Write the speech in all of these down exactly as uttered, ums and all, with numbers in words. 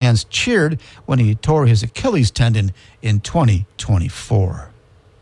fans cheered when he tore his Achilles tendon in twenty twenty-four.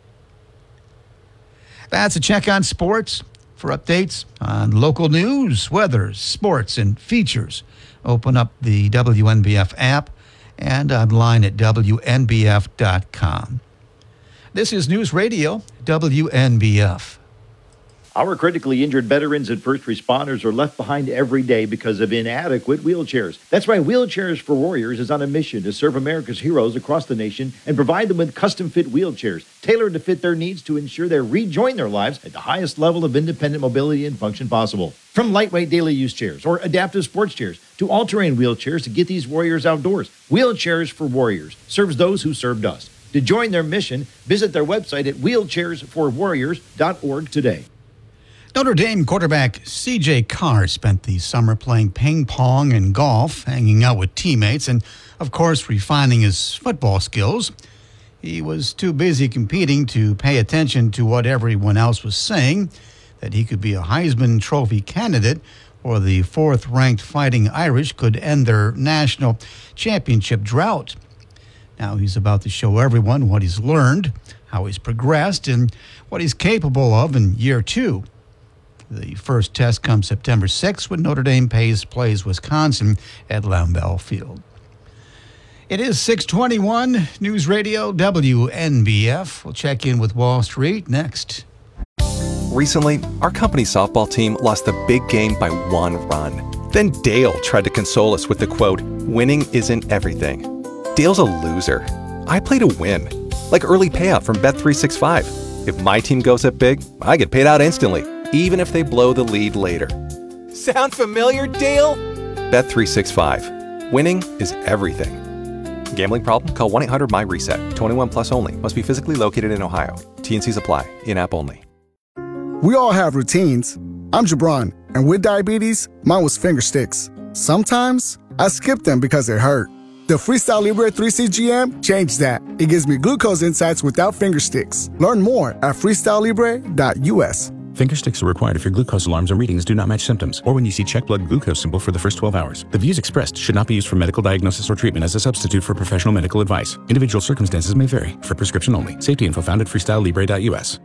That's a check on sports. For updates on local news, weather, sports, and features, open up the W N B F app and online at W N B F dot com. This is News Radio, W N B F. Our critically injured veterans and first responders are left behind every day because of inadequate wheelchairs. That's why Wheelchairs for Warriors is on a mission to serve America's heroes across the nation and provide them with custom-fit wheelchairs, tailored to fit their needs to ensure they rejoin their lives at the highest level of independent mobility and function possible. From lightweight daily use chairs or adaptive sports chairs to all-terrain wheelchairs to get these warriors outdoors, Wheelchairs for Warriors serves those who served us. To join their mission, visit their website at wheelchairs for warriors dot org today. Notre Dame quarterback C J Carr spent the summer playing ping pong and golf, hanging out with teammates, and, of course, refining his football skills. He was too busy competing to pay attention to what everyone else was saying, that he could be a Heisman Trophy candidate or the fourth-ranked Fighting Irish could end their national championship drought. Now he's about to show everyone what he's learned, how he's progressed, and what he's capable of in year two. The first test comes September sixth when Notre Dame plays, plays Wisconsin at Lambeau Field. It is six twenty-one, News Radio, W N B F. We'll check in with Wall Street next. Recently, our company's softball team lost the big game by one run. Then Dale tried to console us with the quote, "Winning isn't everything." Dale's a loser. I play to win, like early payout from Bet three sixty-five. If my team goes up big, I get paid out instantly, even if they blow the lead later. Sound familiar, Dale? Bet three sixty-five. Winning is everything. Gambling problem? Call one eight hundred M Y reset. twenty-one plus only. Must be physically located in Ohio. T and Cs apply. In-app only. We all have routines. I'm Jabron, and with diabetes, mine was finger sticks. Sometimes, I skip them because it hurt. The Freestyle Libre three C G M changed that. It gives me glucose insights without finger sticks. Learn more at freestyle libre dot U S. Finger sticks are required if your glucose alarms or readings do not match symptoms, or when you see check blood glucose symbol for the first twelve hours. The views expressed should not be used for medical diagnosis or treatment as a substitute for professional medical advice. Individual circumstances may vary. For prescription only. Safety info found at freestyle libre dot U S.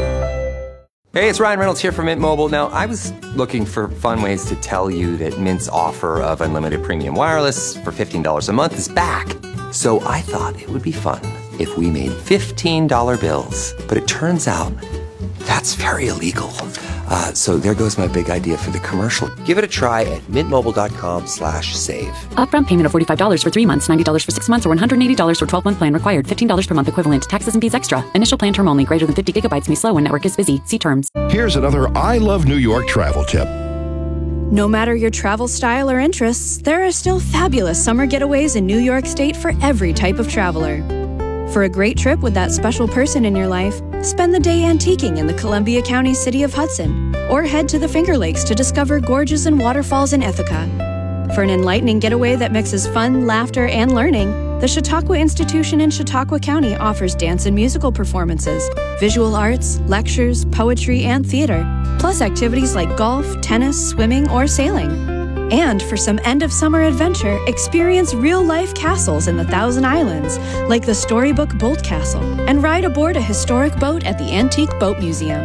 Hey, it's Ryan Reynolds here from Mint Mobile. Now, I was looking for fun ways to tell you that Mint's offer of unlimited premium wireless for fifteen dollars a month is back. So I thought it would be fun if we made fifteen dollar bills. But it turns out that's very illegal. Uh, so there goes my big idea for the commercial. Give it a try at mintmobile.com slash save. Upfront payment of forty-five dollars for three months, ninety dollars for six months, or one hundred eighty dollars for twelve-month plan required. fifteen dollars per month equivalent. Taxes and fees extra. Initial plan term only. Greater than fifty gigabytes may slow when network is busy. See terms. Here's another I Love New York travel tip. No matter your travel style or interests, there are still fabulous summer getaways in New York State for every type of traveler. For a great trip with that special person in your life, spend the day antiquing in the Columbia County city of Hudson, or head to the Finger Lakes to discover gorges and waterfalls in Ithaca. For an enlightening getaway that mixes fun, laughter, and learning, the Chautauqua Institution in Chautauqua County offers dance and musical performances, visual arts, lectures, poetry, and theater, plus activities like golf, tennis, swimming, or sailing. And for some end-of-summer adventure, experience real-life castles in the Thousand Islands, like the Storybook Bolt Castle, and ride aboard a historic boat at the Antique Boat Museum.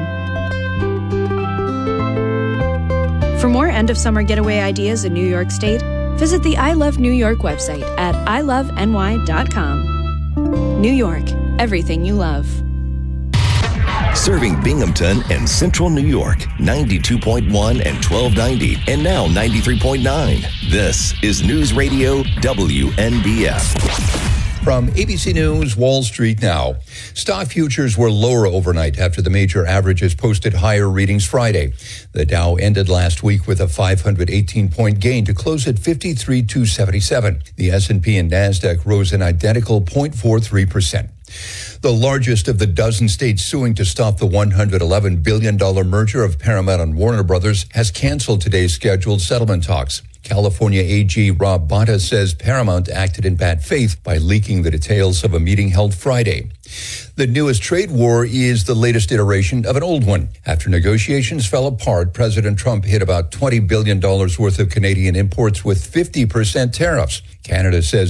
For more end-of-summer getaway ideas in New York State, visit the I Love New York website at I love N Y dot com. New York, everything you love. Serving Binghamton and Central New York, ninety-two point one and twelve ninety, and now ninety-three point nine. This is News Radio W N B F. From A B C News, Wall Street now. Stock futures were lower overnight after the major averages posted higher readings Friday. The Dow ended last week with a five hundred eighteen point gain to close at fifty-three thousand two hundred seventy-seven. The S and P and NASDAQ rose an identical zero point four three percent. The largest of the dozen states suing to stop the one hundred eleven billion dollars merger of Paramount and Warner Brothers has canceled today's scheduled settlement talks. California A G Rob Bonta says Paramount acted in bad faith by leaking the details of a meeting held Friday. The newest trade war is the latest iteration of an old one. After negotiations fell apart, President Trump hit about twenty billion dollars worth of Canadian imports with fifty percent tariffs. Canada says